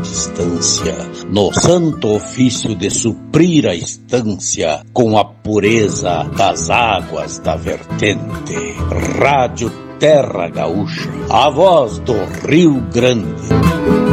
distância, no santo ofício de suprir a estância com a pureza das águas da vertente. Rádio Terra Gaúcha, a voz do Rio Grande.